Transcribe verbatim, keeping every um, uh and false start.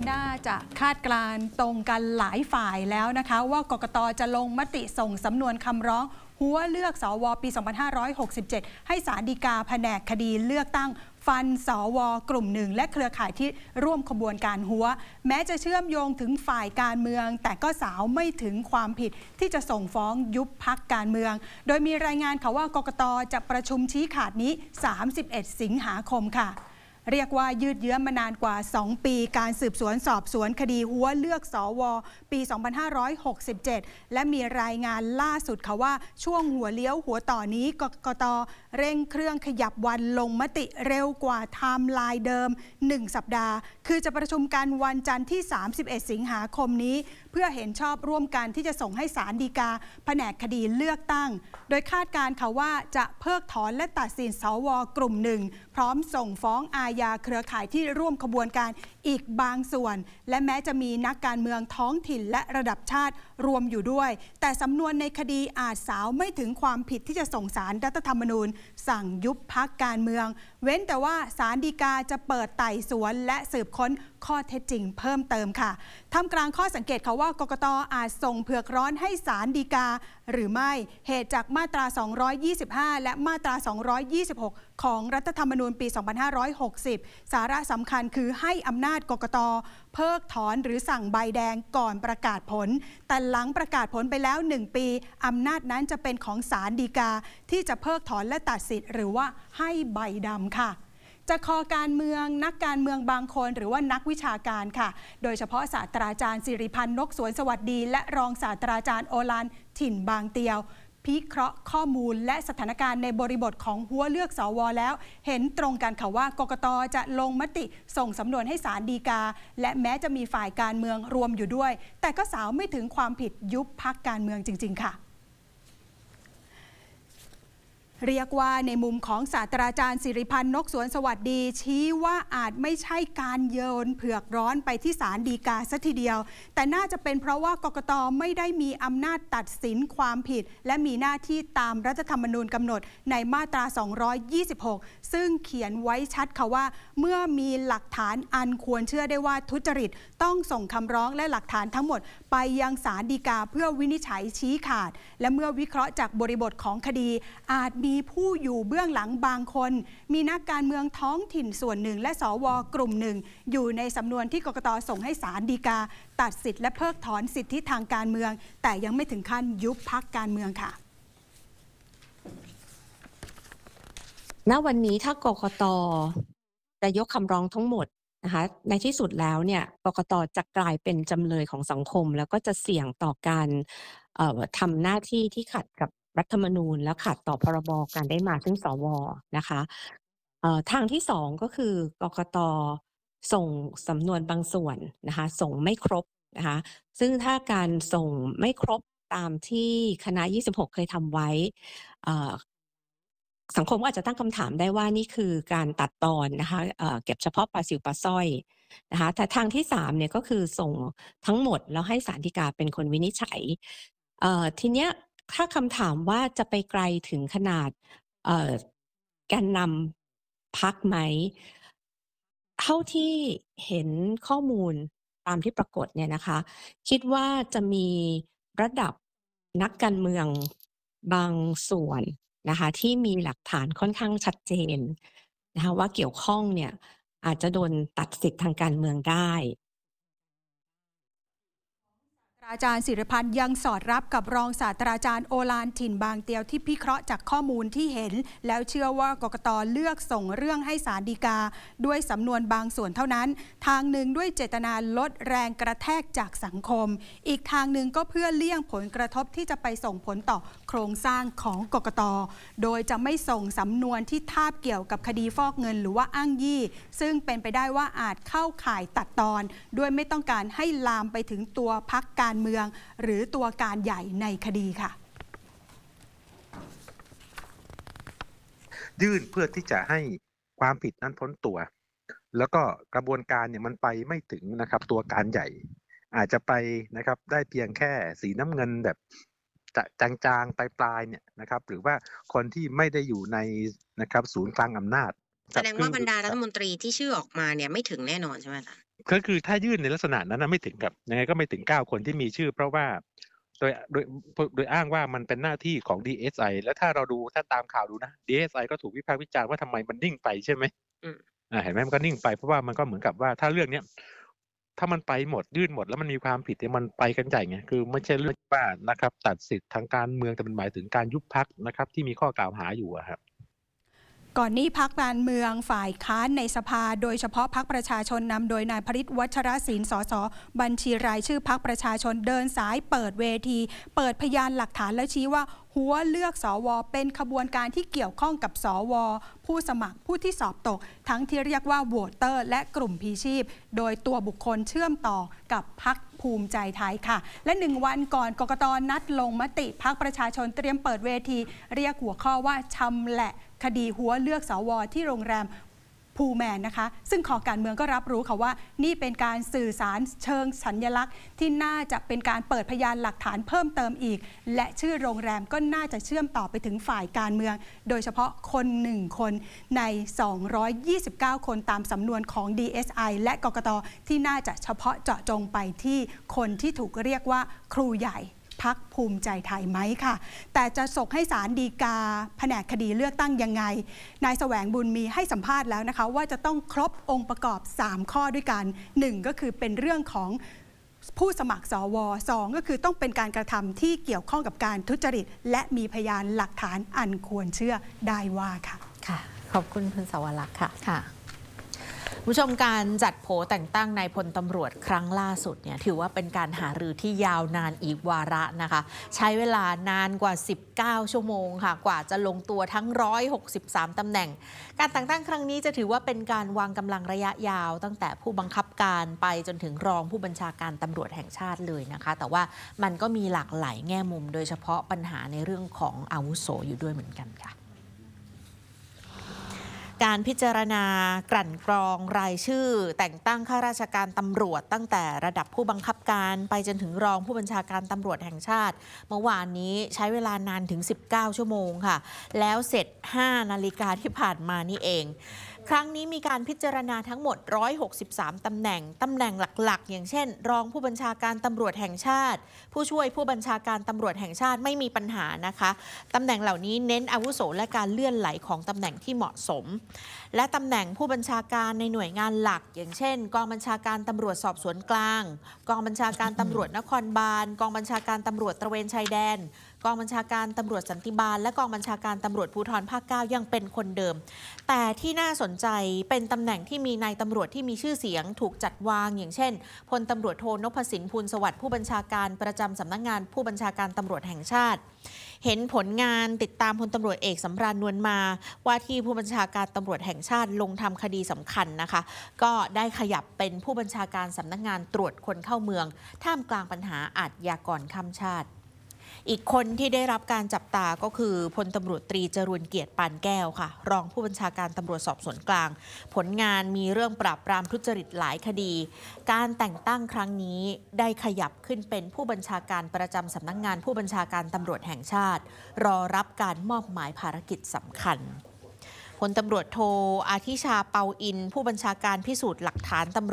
น่าจะคาดการณ์ตรงกันหลายฝ่ายแล้วนะคะว่ากกต.จะลงมติส่งสำนวนคำร้องหัวเลือกสวปี สองพันห้าร้อยหกสิบเจ็ด ให้ศาลฎีกาแผนกคดีเลือกตั้งฟันสวกลุ่มหนึ่งและเครือข่ายที่ร่วมขบวนการหัวแม้จะเชื่อมโยงถึงฝ่ายการเมืองแต่ก็สาวไม่ถึงความผิดที่จะส่งฟ้องยุบพรรคการเมืองโดยมีรายงานค่ะว่ากกต.จะประชุมชี้ขาดนี้สามสิบเอ็ดสิงหาคมค่ะเรียกว่ายืดเยื้อมานานกว่าสองปีการสืบสวนสอบสวนคดีหัวเลือกสวปี สองพันห้าร้อยหกสิบเจ็ด และมีรายงานล่าสุดค่ะว่าช่วงหัวเลี้ยวหัวต่อนี้กกต.เร่งเครื่องขยับวันลงมติเร็วกว่าไทม์ไลน์เดิมหนึ่งสัปดาห์คือจะประชุมกันวันจันทร์ที่สามสิบเอ็ดสิงหาคมนี้เพื่อเห็นชอบร่วมกันที่จะส่งให้ศาลฎีกาแผนกคดีเลือกตั้งโดยคาดการณ์ค่ะว่าจะเพิกถอนและตัดสินสวกลุ่มหนึ่งพร้อมส่งฟ้องอาญาเครือข่ายที่ร่วมขบวนการอีกบางส่วนและแม้จะมีนักการเมืองท้องถิ่นและระดับชาติรวมอยู่ด้วยแต่สำนวนในคดีอาจสาวไม่ถึงความผิดที่จะส่งศาลรัฐธรรมนูญสั่งยุบพรรคการเมืองเว้นแต่ว่าศาลฎีกาจะเปิดไต่สวนและสืบค้นข้อเท็จจริงเพิ่มเติมค่ะท่ามกลางข้อสังเกตค่ะว่ากกต.อาจส่งเผือกร้อนให้ศาลฎีกาหรือไม่เหตุจากมาตราสองร้อยยี่สิบห้าและมาตราสองร้อยยี่สิบหกของรัฐธรรมนูญปี สองพันห้าร้อยหกสิบ สาระสำคัญคือให้อำนาจกกต.เพิกถอนหรือสั่งใบแดงก่อนประกาศผลแต่หลังประกาศผลไปแล้วหนึ่งปีอำนาจนั้นจะเป็นของศาลฎีกาที่จะเพิกถอนและตัดสิทธิ์หรือว่าให้ใบดำค่ะจะคอการเมืองนักการเมืองบางคนหรือว่านักวิชาการค่ะโดยเฉพาะศาสตราจารย์สิริพันธ์นกสวนสวัสดีและรองศาสตราจารย์โอฬารถิ่นบางเตียวพิเคราะห์ข้อมูลและสถานการณ์ในบริบทของหัวเลือกสวแล้วเห็นตรงกันค่ะว่ากกต.จะลงมติส่งสำนวนให้ศาลฎีกาและแม้จะมีฝ่ายการเมืองรวมอยู่ด้วยแต่ก็สาวไม่ถึงความผิดยุบพรรคการเมืองจริงๆค่ะเรียกว่าในมุมของศาสตราจารย์สิริพันธ์นกสวนสวัสดีชี้ว่าอาจไม่ใช่การโยนเผือกร้อนไปที่ศาลฎีกาซะทีเดียวแต่น่าจะเป็นเพราะว่ากกต.ไม่ได้มีอำนาจตัดสินความผิดและมีหน้าที่ตามรัฐธรรมนูญกำหนดในมาตราสองร้อยยี่สิบหกซึ่งเขียนไว้ชัดค่ะว่าเมื่อมีหลักฐานอันควรเชื่อได้ว่าทุจริตต้องส่งคำร้องและหลักฐานทั้งหมดไปยังศาลฎีกาเพื่อวินิจฉัยชี้ขาดและเมื่อวิเคราะห์จากบริบทของคดีอาจมีผู้อยู่เบื้องหลังบางคนมีนักการเมืองท้องถิ่นส่วนหนึ่งและสวกลุ่มหนึ่งอยู่ในสำนวนที่กกต.ส่งให้ศาลฎีกาตัดสิทธิ์และเพิกถอนสิทธิทางการเมืองแต่ยังไม่ถึงขั้นยุบพรรคการเมืองค่ะณวันนี้ถ้ากกต.จะยกคำร้องทั้งหมดนะคะในที่สุดแล้วเนี่ยกกต.จะกลายเป็นจำเลยของสังคมแล้วก็จะเสี่ยงต่อการเอ่อทำหน้าที่ที่ขัดกับรัฐธรรมนูญและขัดต่อพรบการได้มาซึ่งสวนะคะเอ่อทางที่สองก็คือกกต.ส่งสำนวนบางส่วนนะคะส่งไม่ครบนะคะซึ่งถ้าการส่งไม่ครบตามที่คณะยี่สิบหกเคยทำไว้เอ่อสังคมก็อาจจะตั้งคำถามได้ว่านี่คือการตัดตอนนะคะเอ่อเก็บเฉพาะปลาสิวปลาสร้อยนะคะแต่ทางที่สามเนี่ยก็คือส่งทั้งหมดแล้วให้ศาลฎีกาเป็นคนวินิจฉัยเอ่อทีเนี้ยถ้าคำถามว่าจะไปไกลถึงขนาดเอ่อแกนนำพรรคไหมเท่าที่เห็นข้อมูลตามที่ปรากฏเนี่ยนะคะคิดว่าจะมีระดับนักการเมืองบางส่วนนะคะที่มีหลักฐานค่อนข้างชัดเจนนะคะว่าเกี่ยวข้องเนี่ยอาจจะโดนตัดสิทธิ์ทางการเมืองได้อาจารย์ศิริพันธ์ยังสอดรับกับรองศาสตราจารย์โอฬารถิ่นบางเตียวที่พิเคราะห์จากข้อมูลที่เห็นแล้วเชื่อว่ากกต.เลือกส่งเรื่องให้ศาลฎีกาด้วยสำนวนบางส่วนเท่านั้นทางหนึ่งด้วยเจตนาลดแรงกระแทกจากสังคมอีกทางหนึ่งก็เพื่อเลี่ยงผลกระทบที่จะไปส่งผลต่อโครงสร้างของกกต.โดยจะไม่ส่งสำนวนที่ทาบเกี่ยวกับคดีฟอกเงินหรือว่าอ้างยี่ซึ่งเป็นไปได้ว่าอาจเข้าข่ายตัดตอนด้วยไม่ต้องการให้ลามไปถึงตัวพรรคการเมืองหรือตัวการใหญ่ในคดีค่ะยื่นเพื่อที่จะให้ความผิดนั้นพ้นตัวแล้วก็กระบวนการเนี่ยมันไปไม่ถึงนะครับตัวการใหญ่อาจจะไปนะครับได้เพียงแค่สีน้ำเงินแบบจะจางๆปลายๆเนี่ยนะครับหรือว่าคนที่ไม่ได้อยู่ในนะครับศูนย์กลางอำนาจแสดงว่าบรรดารัฐมนตรีที่ชื่อออกมาเนี่ยไม่ถึงแน่นอนใช่ไหมคะก็คือถ้ายื่นในลักษณะนั้นนะไม่ถึงกับยังไงก็ไม่ถึงเก้าคนที่มีชื่อเพราะว่าโดยโดยโดยอ้างว่ามันเป็นหน้าที่ของ ดี เอส ไอ แล้วถ้าเราดูถ้าตามข่าวดูนะ ดี เอส ไอ ก็ถูกวิพากษ์วิจารณ์ว่าทำไมมันนิ่งไปใช่ไหมอืมอ่าเห็นไหมมันก็นิ่งไปเพราะว่ามันก็เหมือนกับว่าถ้าเรื่องเนี้ยถ้ามันไปหมดยื่นหมดแล้วมันมีความผิดเนี่ยมันไปกันใหญ่ไงคือไม่ใช่เรื่องว่านะครับตัดสิทธิ์ทางการเมืองแต่มันหมายถึงการยุบพรรคนะครับที่มีข้อกล่าวหาอยู่อะครับก่อนนี้พรรคการเมืองฝ่ายค้านในสภาโดยเฉพาะพรรคประชาชนนำโดยนายพฤทธิ์วัชรศิลป์สสบัญชีรายชื่อพรรคประชาชนเดินสายเปิดเวทีเปิดพยานหลักฐานและชี้ว่าหัวเลือกสวเป็นขบวนการที่เกี่ยวข้องกับสวผู้สมัครผู้ที่สอบตกทั้งที่เรียกว่าโหวตเตอร์และกลุ่มพีชีพโดยตัวบุคคลเชื่อมต่อกับพรรคภูมิใจไทยค่ะและหนึ่งวันก่อนกกต.นัดลงมติพรรคประชาชนเตรียมเปิดเวทีเรียกหัวข้อว่าชำแหละคดีหัวเลือกสวที่โรงแรมพูแมนนะคะซึ่งขอการเมืองก็รับรู้ค่ะว่านี่เป็นการสื่อสารเชิงสัญลักษณ์ที่น่าจะเป็นการเปิดพยานหลักฐานเพิ่มเติมอีกและชื่อโรงแรมก็น่าจะเชื่อมต่อไปถึงฝ่ายการเมืองโดยเฉพาะคนหนึ่งคนในสองร้อยยี่สิบเก้าคนตามสำนวนของ ดี เอส ไอ และกกต.ที่น่าจะเฉพาะเจาะจงไปที่คนที่ถูกเรียกว่าครูใหญ่พรรคภูมิใจไทยไหมค่ะแต่จะส่งให้ศาลฎีกาแผนกคดีเลือกตั้งยังไงนายแสวงบุญมีให้สัมภาษณ์แล้วนะคะว่าจะต้องครบองค์ประกอบสามข้อด้วยกันหนึ่งก็คือเป็นเรื่องของผู้สมัครสวสองก็คือต้องเป็นการกระทำที่เกี่ยวข้องกับการทุจริตและมีพยานหลักฐานอันควรเชื่อได้ว่าค่ะค่ะขอบคุณคุณสวรักษ์ค่ะค่ะผู้ชมการจัดโผแต่งตั้งนายพลตำรวจครั้งล่าสุดเนี่ยถือว่าเป็นการหารือที่ยาวนานอีกวาระนะคะใช้เวลานานกว่าสิบเก้าชั่วโมงค่ะกว่าจะลงตัวทั้งหนึ่งร้อยหกสิบสามตำแหน่งการแต่งตั้งครั้งนี้จะถือว่าเป็นการวางกำลังระยะยาวตั้งแต่ผู้บังคับการไปจนถึงรองผู้บัญชาการตำรวจแห่งชาติเลยนะคะแต่ว่ามันก็มีหลากหลายแง่มุมโดยเฉพาะปัญหาในเรื่องของอาวุโสอยู่ด้วยเหมือนกันค่ะการพิจารณากลั่นกรองรายชื่อแต่งตั้งข้าราชการตำรวจตั้งแต่ระดับผู้บังคับการไปจนถึงรองผู้บัญชาการตำรวจแห่งชาติเมื่อวานนี้ใช้เวลานานถึงสิบเก้าชั่วโมงค่ะแล้วเสร็จห้านาฬิกาที่ผ่านมานี่เองครั้งนี้มีการพิจารณาทั้งหมดหนึ่งร้อยหกสิบสามตำแหน่งตำแหน่งหลักๆอย่างเช่นรองผู้บัญชาการตำรวจแห่งชาติผู้ช่วยผู้บัญชาการตำรวจแห่งชาติไม่มีปัญหานะคะตำแหน่งเหล่านี้เน้นอาวุโสและการเลื่อนไหลของตำแหน่งที่เหมาะสมและตำแหน่งผู้บัญชาการในหน่วยงานหลักอย่างเช่นกองบัญชาการตำรวจสอบสวนกลางกองบัญชาการตำรวจนครบาลกองบัญชาการตำรวจตระเวนชายแดนกองบัญชาการตำรวจสันติบาลและกองบัญชาการตำรวจภูธรภาคเก้ายังเป็นคนเดิมแต่ที่น่าสนใจเป็นตำแหน่งที่มีนายตำรวจที่มีชื่อเสียงถูกจัดวางอย่างเช่นพลตำรวจโทนพสินพูลสวัสดิ์ผู้บัญชาการประจำสำนักงานผู้บัญชาการตำรวจแห่งชาติเห็นผลงานติดตามพลตำรวจเอกสำราญนวลมาว่าที่ผู้บัญชาการตำรวจแห่งชาติลงทำคดีสำคัญนะคะก็ได้ขยับเป็นผู้บัญชาการสำนักงานตรวจคนเข้าเมืองท่ามกลางปัญหาอาชญากรข้ามชาติอีกคนที่ได้รับการจับตาก็คือพลตำรวจตรีจรูญเกียรติปานแก้วค่ะรองผู้บัญชาการตำรวจสอบสวนกลางผลงานมีเรื่องปราบปรามทุจริตหลายคดีการแต่งตั้งครั้งนี้ได้ขยับขึ้นเป็นผู้บัญชาการประจำสำนักงานผู้บัญชาการตำรวจแห่งชาติรอรับการมอบหมายภารกิจสำคัญพลตำรวจโทอาทิชาเปาอินผู้บัญชาการพิสูจน์หลักฐานตำรวจ